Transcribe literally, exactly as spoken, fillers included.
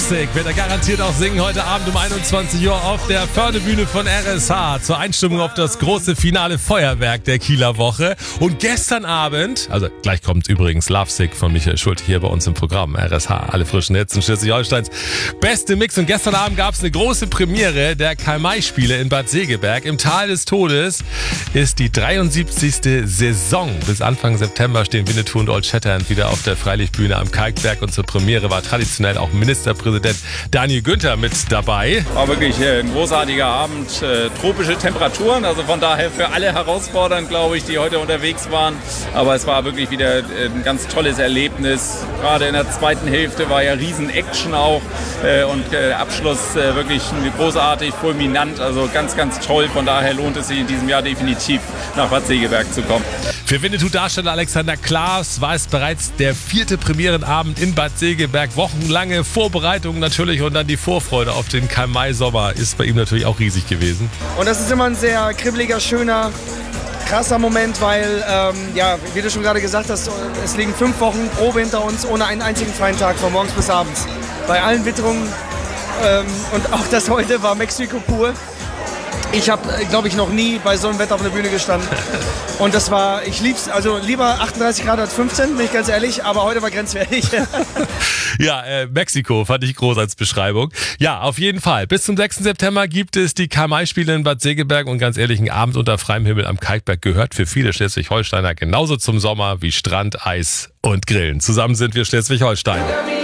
Lovesick wird er garantiert auch singen heute Abend um einundzwanzig Uhr auf der Förderbühne von R S H zur Einstimmung auf das große finale Feuerwerk der Kieler Woche. Und gestern Abend, also gleich kommt übrigens Lovesick von Michael Schulte hier bei uns im Programm R S H, alle frischen Hits in Schleswig-Holsteins beste Mix. Und gestern Abend gab es eine große Premiere der Karl-May-Spiele in Bad Segeberg. Im Tal des Todes ist die dreiundsiebzigste Saison. Bis Anfang September stehen Winnetou und Old Shatterhand wieder auf der Freilichtbühne am Kalkberg und zur Premiere war traditionell auch Ministerpräsident Daniel Günther mit dabei. War wirklich ein großartiger Abend, äh, tropische Temperaturen, also von daher für alle herausfordernd, glaube ich, die heute unterwegs waren. Aber es war wirklich wieder ein ganz tolles Erlebnis. Gerade in der zweiten Hälfte war ja riesen Action auch äh, und äh, Abschluss äh, wirklich großartig, fulminant, also ganz, ganz toll. Von daher lohnt es sich in diesem Jahr definitiv nach Bad Segeberg zu kommen. Für Winnetou-Darsteller Alexander Klaas war es bereits der vierte Premierenabend in Bad Segeberg. Wochenlange Vorbereitungen natürlich und dann die Vorfreude auf den Karl-May-Sommer ist bei ihm natürlich auch riesig gewesen. Und das ist immer ein sehr kribbeliger, schöner, krasser Moment, weil, ähm, ja, wie du schon gerade gesagt hast, es liegen fünf Wochen Probe hinter uns, ohne einen einzigen freien Tag, von morgens bis abends. Bei allen Witterungen ähm, und auch das heute war Mexiko pur. Ich habe, glaube ich, noch nie bei so einem Wetter auf der Bühne gestanden. Und das war, ich lieb's, also lieber achtunddreißig Grad als fünfzehn, bin ich ganz ehrlich, aber heute war grenzwertig. Ja, äh, Mexiko fand ich groß als Beschreibung. Ja, auf jeden Fall. Bis zum sechsten September gibt es die Karl-May-Spiele in Bad Segeberg und ganz ehrlich, ein Abend unter freiem Himmel am Kalkberg gehört für viele Schleswig-Holsteiner genauso zum Sommer wie Strand, Eis und Grillen. Zusammen sind wir Schleswig-Holstein.